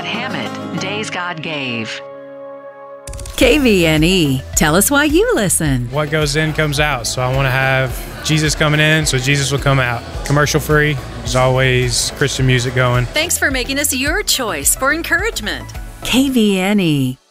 Hammett, Days God Gave. KVNE. Tell us why you listen. What goes in comes out. So I want to have Jesus coming in, so Jesus will come out. Commercial free. There's always Christian music going. Thanks for making us your choice for encouragement. KVNE.